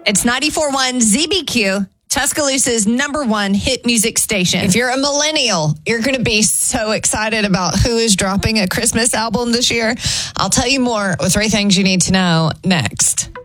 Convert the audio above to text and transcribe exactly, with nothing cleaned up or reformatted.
It's ninety-four point one Z B Q, Tuscaloosa's number one hit music station. If you're a millennial, you're going to be so excited about who is dropping a Christmas album this year. I'll tell you more with three things you need to know next.